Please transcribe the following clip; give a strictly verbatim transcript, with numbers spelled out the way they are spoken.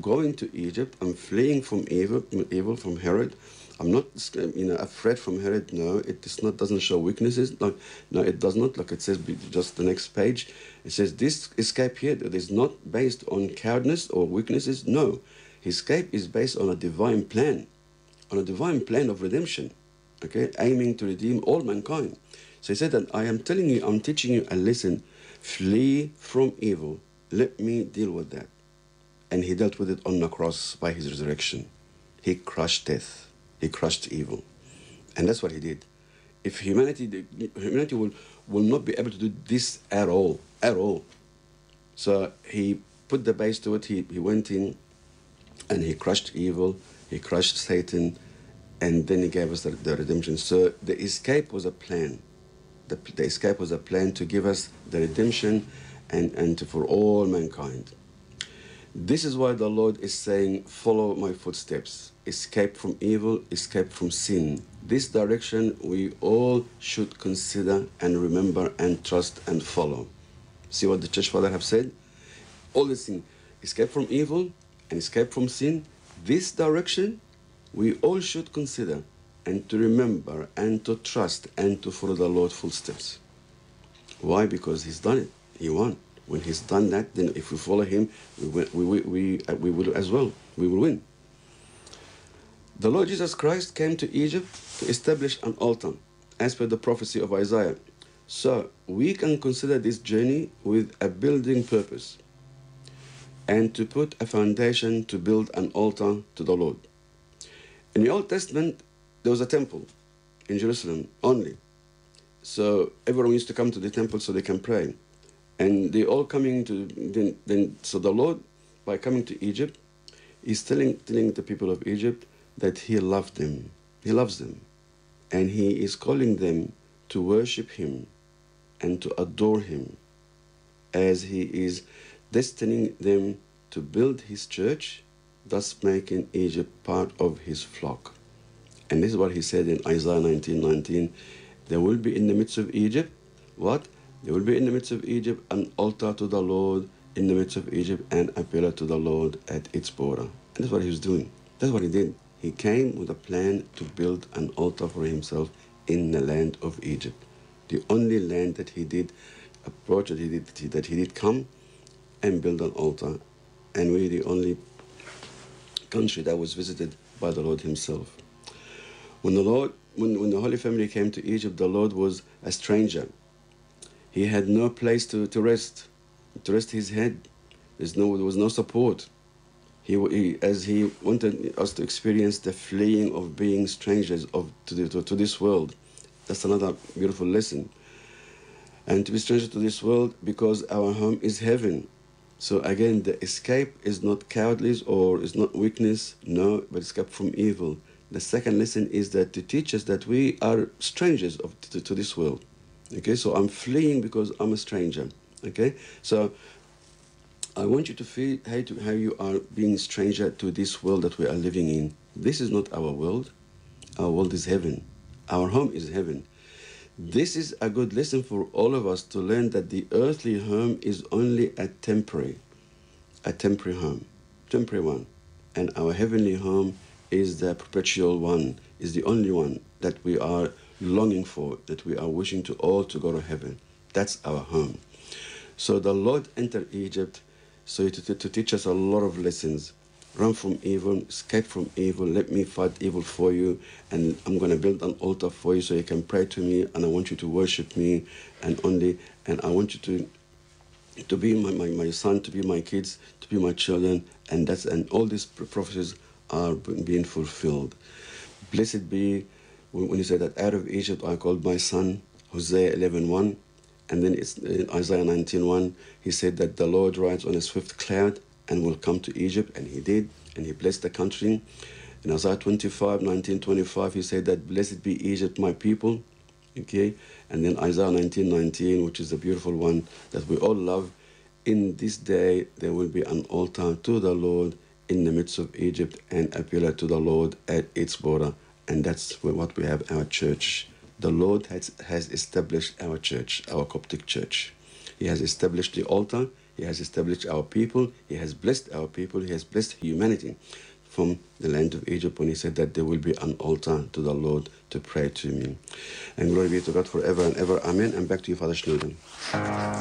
going to Egypt. I'm fleeing from evil, evil from Herod. I'm not, you know, afraid from Herod. No, it is not. Doesn't show weaknesses. No, no, it does not. Like it says, just the next page. It says this escape here that is not based on cowardness or weaknesses. No, his escape is based on a divine plan, on a divine plan of redemption. Okay, aiming to redeem all mankind. So he said that I am telling you, I'm teaching you a lesson. Flee from evil. Let me deal with that. And he dealt with it on the cross by his resurrection. He crushed death. He crushed evil. And that's what he did. If humanity, humanity will, will not be able to do this at all, at all. So he put the base to it. He, he went in and he crushed evil. He crushed Satan. And then he gave us the, the redemption. So the escape was a plan. The, the escape was a plan to give us the redemption and, and to, for all mankind. This is why the Lord is saying, follow my footsteps. Escape from evil, escape from sin. This direction we all should consider and remember and trust and follow. See what the church father have said? All these things, escape from evil and escape from sin. This direction we all should consider and to remember and to trust and to follow the Lord's footsteps. Why? Because he's done it. He won. When he's done that, then if we follow him, we will, we, we, we, uh, we will as well. We will win. The Lord Jesus Christ came to Egypt to establish an altar, as per the prophecy of Isaiah. So we can consider this journey with a building purpose and to put a foundation to build an altar to the Lord. In the Old Testament, there was a temple in Jerusalem only. So everyone used to come to the temple so they can pray. And they all coming to, then, then so the Lord, by coming to Egypt, is telling, telling the people of Egypt that he loved them. He loves them. And he is calling them to worship him and to adore him as he is destining them to build his church, thus making Egypt part of his flock. And this is what he said in Isaiah nineteen nineteen. There will be in the midst of Egypt, what? There will be in the midst of Egypt an altar to the Lord in the midst of Egypt and a pillar to the Lord at its border. And that's what he was doing. That's what he did. He came with a plan to build an altar for himself in the land of Egypt. The only land that he did approach, that he did, that he did come and build an altar. And we're the only country that was visited by the Lord himself. When the Lord, when, when the Holy Family came to Egypt, the Lord was a stranger. He had no place to, to rest, to rest his head. There's no, there was no support. He, he, as he wanted us to experience the fleeing of being strangers of, to, the, to, to this world. That's another beautiful lesson. And to be strangers to this world because our home is heaven. So again, the escape is not cowardice or is not weakness, no, but escape from evil. The second lesson is that to teach us that we are strangers of, to, to this world. Okay, so I'm fleeing because I'm a stranger. Okay, so I want you to feel how, to, how you are being a stranger to this world that we are living in. This is not our world. Our world is heaven. Our home is heaven. This is a good lesson for all of us to learn that the earthly home is only a temporary, a temporary home, temporary one. And our heavenly home is the perpetual one, is the only one that we are longing for, that we are wishing to all to go to heaven. That's our home. So the Lord entered Egypt so to, to teach us a lot of lessons. Run from evil, escape from evil, let me fight evil for you, and I'm going to build an altar for you so you can pray to me, and I want you to worship me, and only, and I want you to to be my, my, my son, to be my kids, to be my children, and that's and all these prophecies are being fulfilled. Blessed be when he said that out of Egypt I called my son, Hosea eleven one, and then it's in Isaiah nineteen one, he said that the Lord rides on a swift cloud and will come to Egypt, and he did, and he blessed the country. In Isaiah twenty-five, nineteen, twenty-five, he said that blessed be Egypt, my people, okay? And then Isaiah nineteen, nineteen, which is a beautiful one that we all love. In this day, there will be an altar to the Lord in the midst of Egypt and a pillar to the Lord at its border. And that's what we have our church. The Lord has, has established our church, our Coptic church. He has established the altar. He has established our people. He has blessed our people. He has blessed humanity from the land of Egypt when he said that there will be an altar to the Lord to pray to me. And glory be to God forever and ever. Amen. And back to you, Father Schnurden.